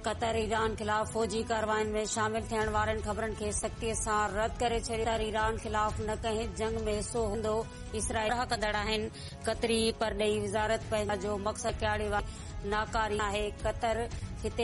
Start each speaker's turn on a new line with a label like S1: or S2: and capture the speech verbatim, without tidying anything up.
S1: क़तर Iran ख़िलाफ़ फ़ौजी कार्रवाइयुनि में शामिल थियण वारनि ख़बरनि खे सख़्तीअ सां रद्द करे छॾियो। क़तर ईरान ख़िलाफ़ न कंहिं जंग में हिसो हूंदो। इसराइल राह कंदड़ आहिनि। क़तरी परॾेही वज़ारत पंहिंजो मक़सद कयाड़े वारी नाकारी आहे। क़तर हिते